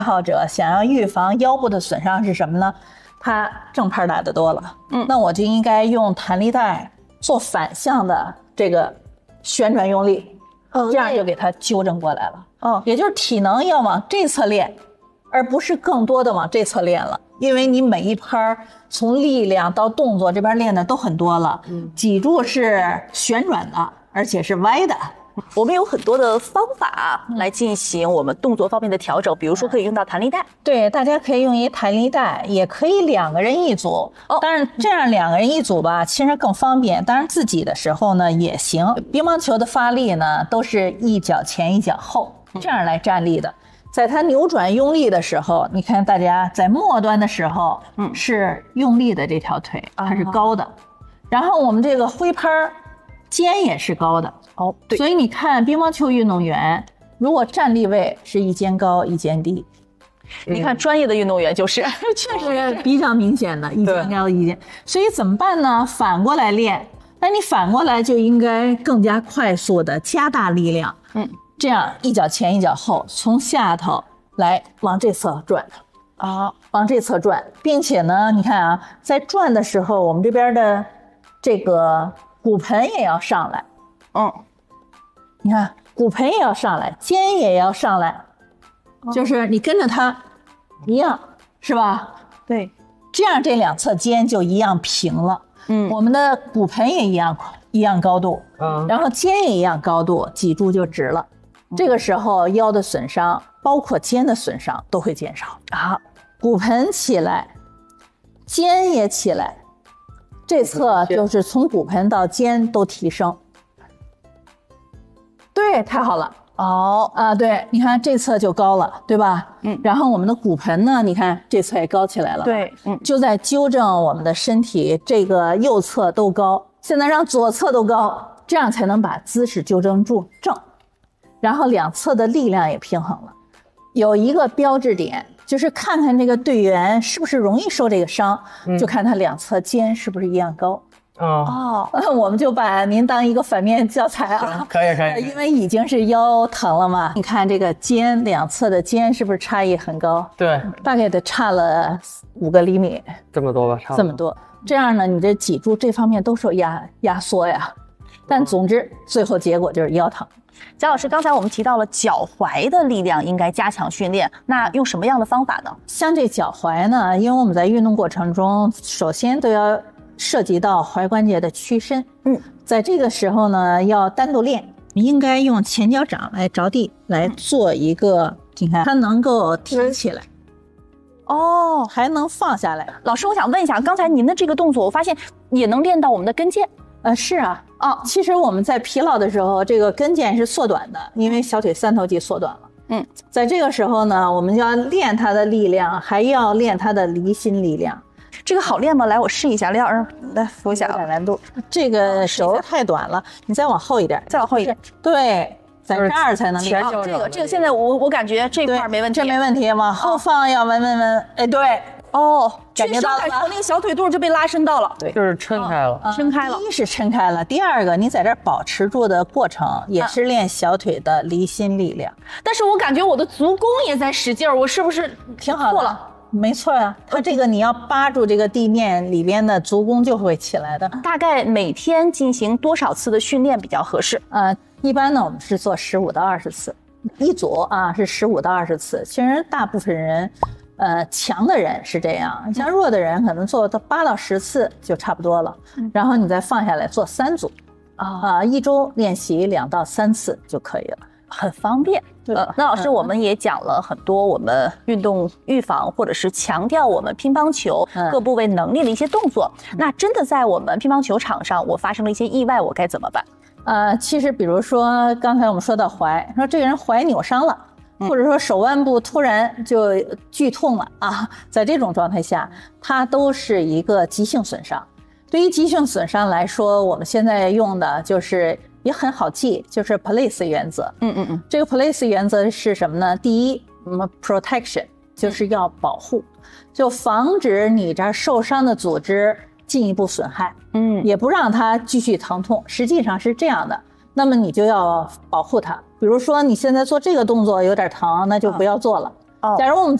好者想要预防腰部的损伤是什么呢？他正拍打的多了，那我就应该用弹力带做反向的这个旋转用力，这样就给他纠正过来了。也就是体能要往这侧练，而不是更多的往这侧练了，因为你每一拍从力量到动作这边练的都很多了。脊柱是旋转的，而且是歪的。 我们有很多的方法来进行我们动作方面的调整，比如说可以用到弹力带。 对，大家可以用一弹力带，也可以2个人一组。当然这样2个人一组吧，其实更方便。当然自己的时候呢也行。乒乓球的发力呢都是一脚前一脚后这样来站立的。在它扭转用力的时候，你看大家在末端的时候，是用力的这条腿它是高的，然后我们这个挥拍肩也是高的。对，所以你看乒乓球运动员如果站立位是一肩高一肩低， 你看专业的运动员就是确实比较明显的一肩高一肩。所以怎么办呢？反过来练，那你反过来就应该更加快速的加大力量，这样一脚前一脚后，从下头来往这侧转往这侧转，并且呢你看啊，在转的时候我们这边的这个骨盆也要上来，你看骨盆也要上来，肩也要上来，就是你跟着它一样，是吧？ 对， 这样这2侧肩就一样平了。我们的骨盆也一样高度，然后肩也一样高度，脊柱就直了。这个时候腰的损伤，包括肩的损伤都会减少骨盆起来，肩也起来，这侧就是从骨盆到肩都提升。对，太好了。对，你看这侧就高了，对吧？然后我们的骨盆呢，你看这侧也高起来了。 对， 就在纠正我们的身体，这个右侧都高，现在让左侧都高，这样才能把姿势纠正正，然后2侧的力量也平衡了。有一个标志点，就是看看这个队员是不是容易受这个伤，就看他2侧肩是不是一样高。我们就把您当一个反面教材啊。 可以， 因为已经是腰疼了嘛。你看这个肩2侧的肩是不是差异很高？ 对， 大概得差了5个厘米， 这么多吧，差不多这么多。这样呢，你这脊柱这方面都受压缩呀。但总之，最后结果就是腰疼。 贾老师，刚才我们提到了脚踝的力量应该加强训练，那用什么样的方法呢？ 像这脚踝呢，因为我们在运动过程中，首先都要涉及到踝关节的屈伸。在这个时候呢，要单独练，应该用前脚掌来着地来做一个，你看它能够提起来，还能放下来。 老师，我想问一下，刚才您的这个动作，我发现也能练到我们的跟腱。 是啊，其实我们在疲劳的时候，这个跟腱是缩短的，因为小腿三头肌缩短了。在这个时候呢，我们就要练它的力量，还要练它的离心力量。 这个好练吗？来，我试一下，廖儿来扶一下， 有点难度。这个手太短了，你再往后一点， 再往后一点。 对，在这儿才能练。 这个现在我感觉这块没问题， 这没问题，往后放要稳。对。 感觉到了，我那个小腿肚就被拉伸到了， 对， 就是抻开了， 抻开了。 第一是抻开了，第二个你在这儿保持住的过程也是练小腿的离心力量。 但是我感觉我的足弓也在使劲儿，我是不是挺好的？错了，没错啊，它这个你要扒住这个地面里边的足弓就会起来的。 大概每天进行多少次的训练比较合适？ 一般呢我们是做15到20次，一组是15到20次。其实大部分人。强的人是这样，像弱的人可能做到8到10次就差不多了，然后你再放下来做3组，一周练习2到3次就可以了， 很方便。那老师，我们也讲了很多我们运动预防或者是强调我们乒乓球各部位能力的一些动作。那真的在我们乒乓球场上，我发生了一些意外，我该怎么办？ 其实比如说刚才我们说到踝，说这个人踝扭伤了。或者说手腕部突然就剧痛了在这种状态下，它都是一个急性损伤。对于急性损伤来说，我们现在用的就是也很好记，就是 PLACE 原则。这个 PLACE 原则是什么呢？第一，protection 就是要保护，就防止你这儿受伤的组织进一步损害，也不让它继续疼痛。实际上是这样的。那么你就要保护它，比如说你现在做这个动作有点疼，那就不要做了， 假如我们